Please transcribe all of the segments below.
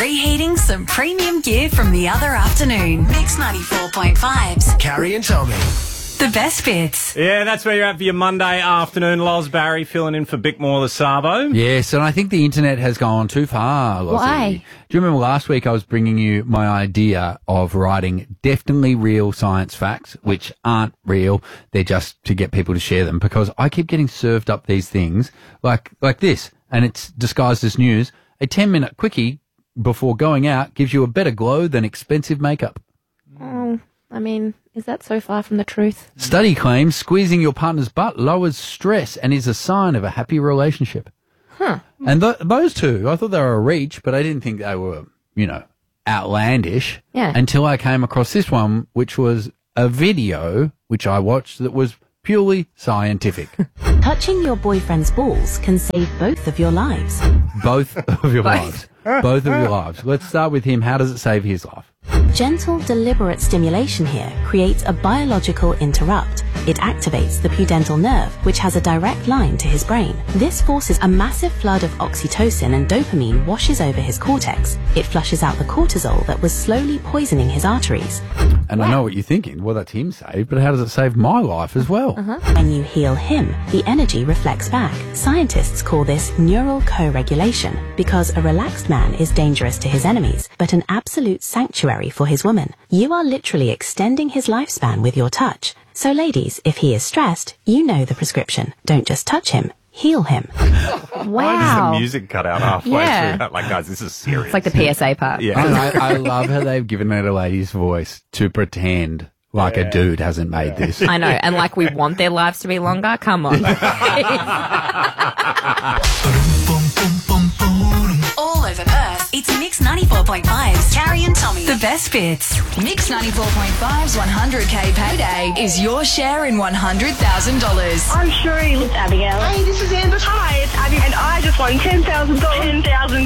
Reheating some premium gear from the other afternoon. Mix 94.5's Carrie and Tommy. The best bits. Yeah, that's where you're at for your Monday afternoon. Loz Barry filling in for Bickmore the Savo. Yes, and I think the internet has gone too far, Lozzie. Why? Do you remember last week I was bringing you my idea of writing definitely real science facts, which aren't real. They're just to get people to share them, because I keep getting served up these things like this, and it's disguised as news. A 10-minute quickie before going out gives you a better glow than expensive makeup. Oh, I mean, is that so far from the truth? Study claims squeezing your partner's butt lowers stress and is a sign of a happy relationship. Huh. And those two, I thought they were a reach, but I didn't think they were, outlandish. Yeah. Until I came across this one, which was a video which I watched that was purely scientific. Touching your boyfriend's balls can save both of your lives. Both of your lives. Both of your lives. Let's start with him. How does it save his life? Gentle, deliberate stimulation here creates a biological interrupt. It activates the pudendal nerve, which has a direct line to his brain. This forces a massive flood of oxytocin and dopamine washes over his cortex. It flushes out the cortisol that was slowly poisoning his arteries. And I know what you're thinking. Well, that's him saved, but how does it save my life as well? When you heal him, the energy reflects back. Scientists call this neural co-regulation because a relaxed man is dangerous to his enemies, but an absolute sanctuary for his woman. You are literally extending his lifespan with your touch. So ladies, if he is stressed, you know the prescription. Don't just touch him, heal him. Wow. The music cut out halfway Yeah. through that. Like, guys, this is serious. It's like the PSA part. Yeah. And I love how they've given it a lady's voice to pretend like a dude hasn't made this. I know, and like we want their lives to be longer. Come on. All over Perth, it's Mix 94.5's Carrie and Tommy. The best bits. Mix 94.5's 100K payday is your share in $100,000. I'm Sheree. It's Abigail. Hey, this is Amber. Hi, it's Abby. And I just won $10,000. $10,000.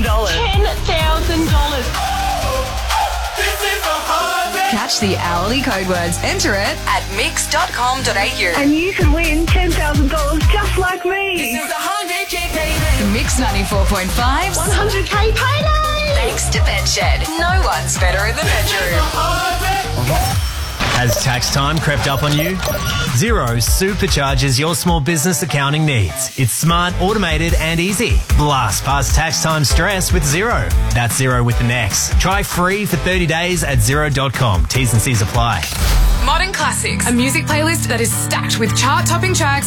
$10,000. Catch the hourly code words. Enter it at mix.com.au. And you can win $10,000 just like me. This is 100K payday. Mix 94.5's 100K payday. Thanks to Bedshed. No one's better in the bedroom. Has tax time crept up on you? Xero supercharges your small business accounting needs. It's smart, automated and easy. Blast past tax time stress with Xero. That's Xero with an X. Try free for 30 days at Xero.com. T's and C's apply. Modern Classics, a music playlist that is stacked with chart-topping tracks